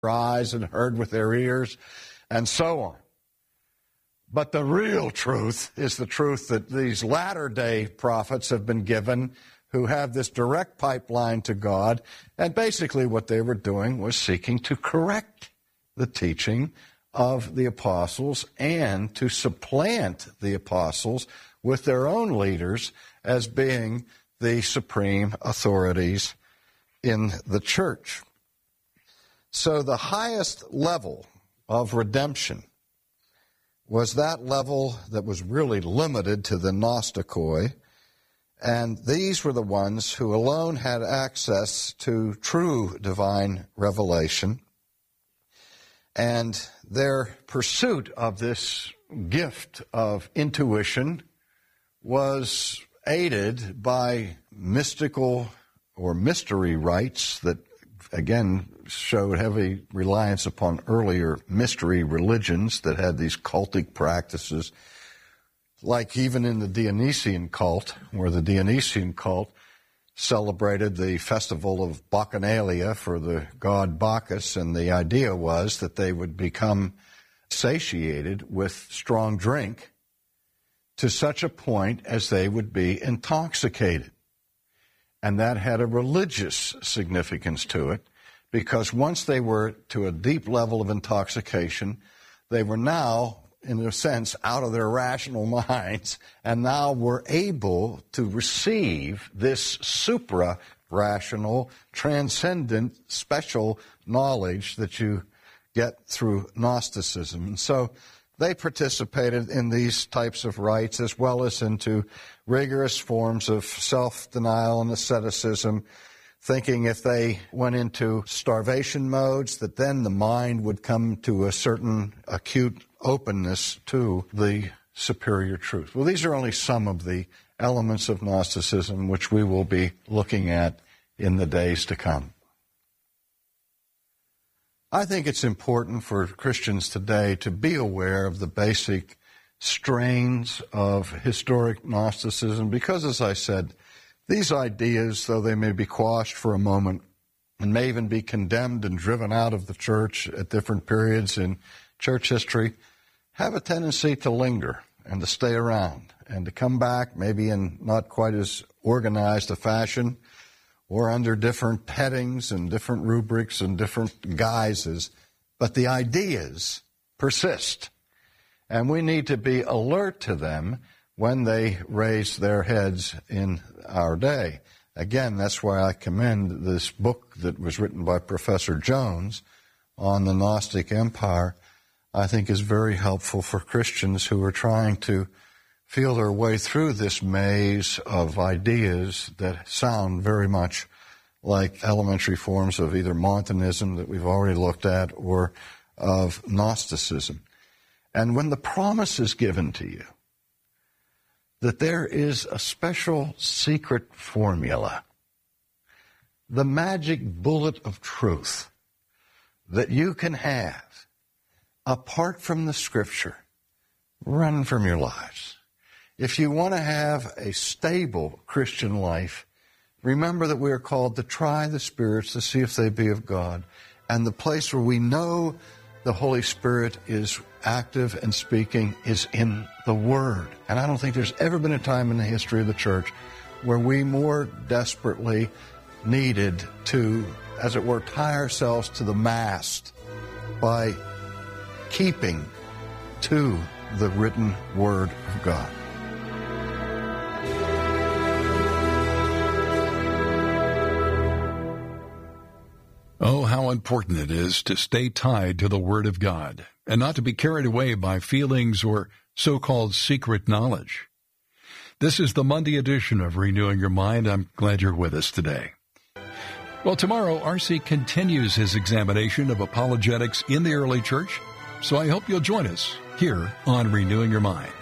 eyes and heard with their ears, and so on. But the real truth is the truth that these latter-day prophets have been given, who have this direct pipeline to God, and basically what they were doing was seeking to correct the teaching of the apostles and to supplant the apostles with their own leaders as being the supreme authorities in the church. So the highest level of redemption was that level that was really limited to the Gnostikoi, and these were the ones who alone had access to true divine revelation, and their pursuit of this gift of intuition was aided by mystical or mystery rites that, again, showed heavy reliance upon earlier mystery religions that had these cultic practices, like even in the Dionysian cult, where the Dionysian cult celebrated the festival of Bacchanalia for the god Bacchus, and the idea was that they would become satiated with strong drink to such a point as they would be intoxicated. And that had a religious significance to it, because once they were to a deep level of intoxication, they were now, in a sense, out of their rational minds, and now were able to receive this supra-rational, transcendent, special knowledge that you get through Gnosticism. And so they participated in these types of rites, as well as into rigorous forms of self-denial and asceticism, thinking if they went into starvation modes, that then the mind would come to a certain acute openness to the superior truth. Well, these are only some of the elements of Gnosticism which we will be looking at in the days to come. I think it's important for Christians today to be aware of the basic strains of historic Gnosticism because, as I said, these ideas, though they may be quashed for a moment and may even be condemned and driven out of the church at different periods in church history, have a tendency to linger and to stay around and to come back maybe in not quite as organized a fashion or under different headings and different rubrics and different guises, but the ideas persist. And we need to be alert to them when they raise their heads in our day. Again, that's why I commend this book that was written by Professor Jones on the Gnostic Empire. I think is very helpful for Christians who are trying to feel their way through this maze of ideas that sound very much like elementary forms of either Montanism that we've already looked at or of Gnosticism. And when the promise is given to you that there is a special secret formula, the magic bullet of truth that you can have apart from the Scripture, run from your lives. If you want to have a stable Christian life, remember that we are called to try the spirits to see if they be of God. And the place where we know the Holy Spirit is active and speaking is in the Word. And I don't think there's ever been a time in the history of the church where we more desperately needed to, as it were, tie ourselves to the mast by keeping to the written Word of God. Oh, how important it is to stay tied to the Word of God and not to be carried away by feelings or so-called secret knowledge. This is the Monday edition of Renewing Your Mind. I'm glad you're with us today. Well, tomorrow, R.C. continues his examination of apologetics in the early church, so I hope you'll join us here on Renewing Your Mind.